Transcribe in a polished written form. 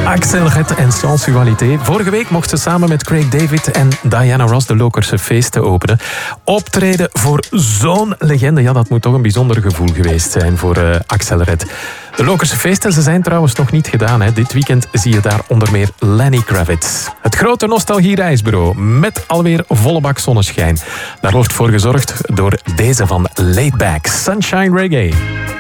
Axel Red en Sensualité. Vorige week mocht ze samen met Craig David en Diana Ross de Lokerse feesten openen. Optreden voor zo'n legende, ja, dat moet toch een bijzonder gevoel geweest zijn voor Axel Red. De Lokerse feesten, ze zijn trouwens nog niet gedaan. Hè. Dit weekend zie je daar onder meer Lenny Kravitz. Het grote nostalgie-reisbureau met alweer volle bak zonneschijn. Daar wordt voor gezorgd door deze van Laidback, Sunshine Reggae.